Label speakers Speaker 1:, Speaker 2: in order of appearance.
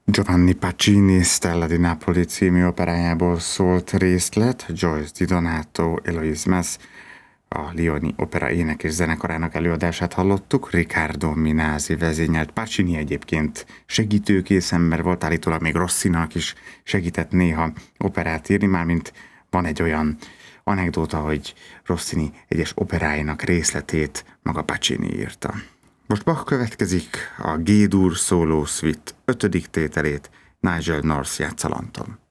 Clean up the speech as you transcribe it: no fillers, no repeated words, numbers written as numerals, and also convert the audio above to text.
Speaker 1: Giovanni Pacini Stella di Napoli című operájából szólt részlet, Joyce Di Donato, Eloise Mess, a Lioni Opera ének és zenekarának előadását hallottuk, Riccardo Minasi vezényelt. Pacini egyébként segítőkész ember volt, állítólag még Rossinak is segített néha operát írni, mármint van egy olyan anekdóta, hogy Rossini egyes operáinak részletét maga Pacini írta. Most Bach következik, a G-dur szóló suite 5. tételét Nigel North játszalanton.